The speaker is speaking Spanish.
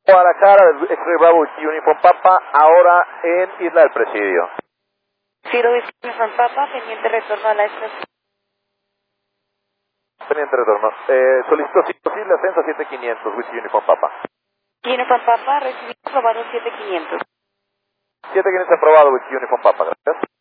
Guadalajara, X-Ray Bravo, Uniform Papa, ahora en Isla del Presidio. Ciro Uniform Papa, pendiente retorno a la estación. Pendiente retorno. Solicito sí posible ascenso a 7500, Whiskey Uniform Papa. Uniform Papa, recibimos aprobado 7500. 7500 aprobado, Whiskey Uniform Papa, gracias.